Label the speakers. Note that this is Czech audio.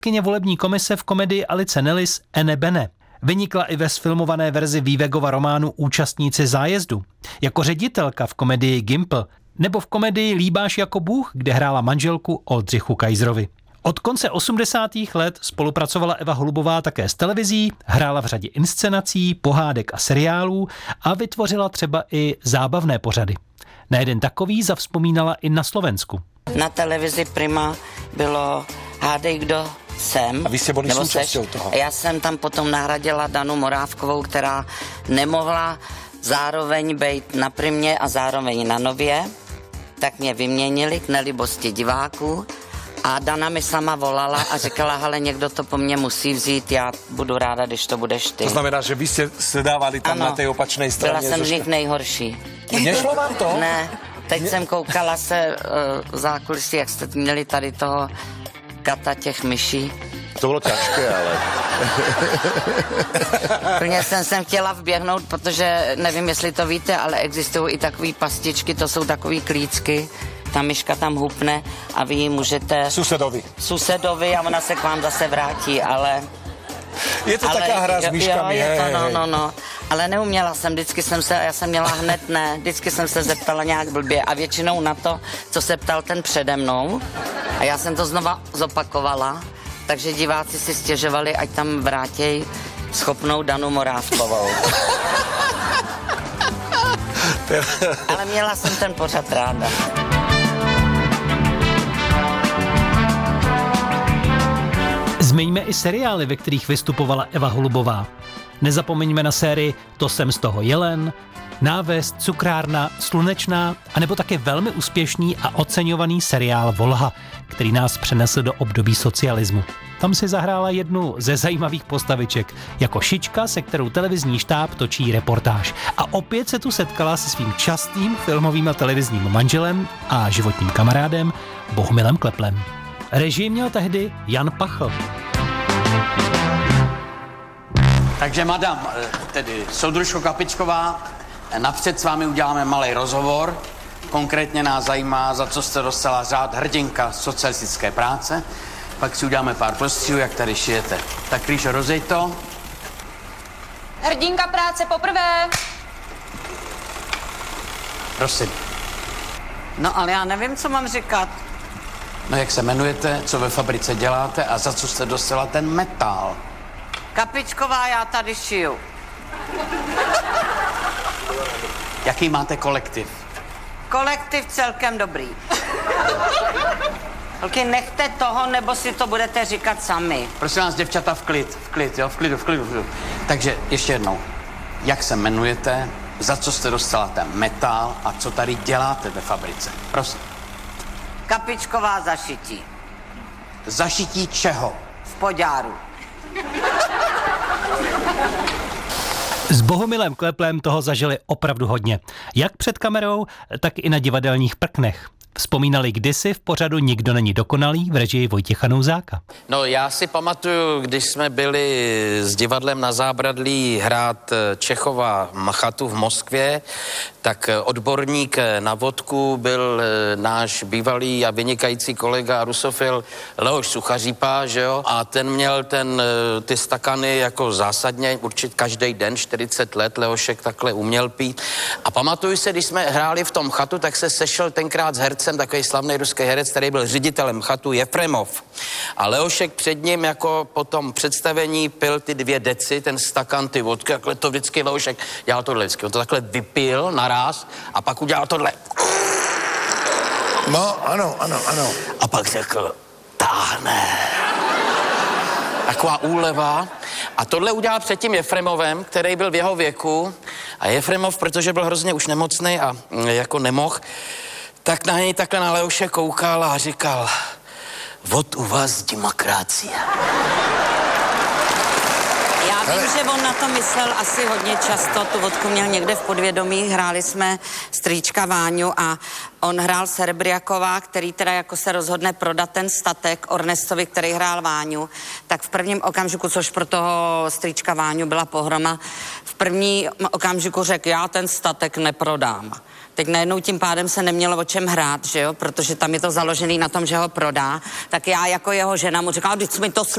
Speaker 1: Kyně volební komise v komedii Alice Nellis Ene Bene. Vynikla i ve sfilmované verzi Vývegova románu Účastníci zájezdu. Jako ředitelka v komedii Gimpl nebo v komedii Líbáš jako Bůh, kde hrála manželku Oldřichu Kaiserovi. Od konce 80. let spolupracovala Eva Holubová také s televizí, hrála v řadě inscenací, pohádek a seriálů a vytvořila třeba i zábavné pořady. Na jeden takový zavzpomínala i na Slovensku.
Speaker 2: Na televizi Prima bylo Hádej, kdo jsem.
Speaker 3: A vy jste byli součástí toho.
Speaker 2: Já jsem tam potom nahradila Danu Morávkovou, která nemohla zároveň být na Primě a zároveň na Nově. Tak mě vyměnili k nelibosti diváků. A Dana mi sama volala a říkala, hele, někdo to po mně musí vzít, já budu ráda, když to budeš ty.
Speaker 3: To znamená, že vy jste se dávali tam na té opačné straně.
Speaker 2: Byla jsem z nich nejhorší.
Speaker 3: Nešlo vám to?
Speaker 2: Ne, teď jsem koukala se v zákulisí, jak jste měli tady toho kata těch myší.
Speaker 4: To bylo těžké, ale...
Speaker 2: Plně jsem sem chtěla vběhnout, protože nevím, jestli to víte, ale existují i takové pastičky, to jsou takové klíčky. Ta myška tam hupne a vy ji můžete... Susedovi a ona se k vám zase vrátí, ale...
Speaker 3: Je to taká hra s myškami,
Speaker 2: jo, je to, no. Ale neuměla jsem, já jsem měla hned ne, vždycky jsem se zeptala nějak blbě a většinou na to, co se ptal ten přede mnou a já jsem to znova zopakovala, takže diváci si stěžovali, ať tam vrátěj schopnou Danu Morávkovou. Ale měla jsem ten pořad ráda.
Speaker 1: Zmiňme i seriály, ve kterých vystupovala Eva Holubová. Nezapomeňme na sérii To jsem z toho jelen, Návést, Cukrárna, Slunečná, anebo také velmi úspěšný a oceňovaný seriál Volha, který nás přenesl do období socialismu. Tam si zahrála jednu ze zajímavých postaviček, jako šička, se kterou televizní štáb točí reportáž. A opět se tu setkala se svým častým filmovým a televizním manželem a životním kamarádem Bohumilem Kleplem. Režii měl tehdy Jan Pachl.
Speaker 5: Takže madam, tedy soudružko Kapičková, napřed s vámi uděláme malý rozhovor. Konkrétně nás zajímá, za co jste dostala řád hrdinka socialistické práce. Pak si uděláme pár prostřihů, jak tady šijete. Tak Ríšo, rozej to.
Speaker 6: Hrdinka práce poprvé.
Speaker 5: Prosím.
Speaker 2: No ale já nevím, co mám říkat.
Speaker 5: No jak se jmenujete, co ve fabrice děláte a za co jste dostala ten metal?
Speaker 2: Kapičková, já tady šiju.
Speaker 5: Jaký máte kolektiv?
Speaker 2: Kolektiv celkem dobrý. Holky, nechte toho, nebo si to budete říkat sami.
Speaker 5: Prosím vás, děvčata, v klidu. Takže ještě jednou. Jak se jmenujete, za co jste dostala ten metal a co tady děláte ve fabrice? Prosím.
Speaker 2: Kapičková zašití.
Speaker 5: Zašití čeho?
Speaker 2: V Poďáru.
Speaker 1: S Bohumilem Kleplem toho zažili opravdu hodně. Jak před kamerou, tak i na divadelních prknech. Vzpomínali kdysi v pořadu Nikdo není dokonalý v režii Vojtěcha Nouzáka.
Speaker 7: No já si pamatuju, když jsme byli s divadlem na Zábradlí hrát Čechova chatu v Moskvě, tak odborník na vodku byl náš bývalý a vynikající kolega rusofil Leoš Suchařípa, že jo? A ten měl ty stakany jako zásadně, určitě každý den, 40 let Leošek takhle uměl pít. A pamatuju se, když jsme hráli v tom chatu, tak se sešel tenkrát s hercem, takový slavný ruský herec, který byl ředitelem chatu, Jefremov. A Leošek před ním jako po tom představení pil ty 2 deci, ten stakan, ty vodky, takhle to vždycky Leošek dělal tohle vždycky. On to takhle vypil naraz a pak udělal tohle.
Speaker 3: No, ano.
Speaker 7: A pak řekl, táhne. Taková úleva. A tohle udělal před tím Jefremovem, který byl v jeho věku. A Jefremov, protože byl hrozně už nemocný a jako nemohl, tak na něj takhle na Leoše koukal a říkal, vod u vás demokracie.
Speaker 2: Já vím, že on na to myslel asi hodně často, tu vodku měl někde v podvědomí, hráli jsme strýčka Váňu a on hrál Serbriaková, který teda jako se rozhodne prodat ten statek Ornestovi, který hrál Váňu, tak v prvním okamžiku, což pro toho strýčka Váňu byla pohroma, v první okamžiku řekl, já ten statek neprodám. Teď najednou tím pádem se nemělo o čem hrát, že jo, protože tam je to založený na tom, že ho prodá, tak já jako jeho žena mu říkala, vždyť jsi mi to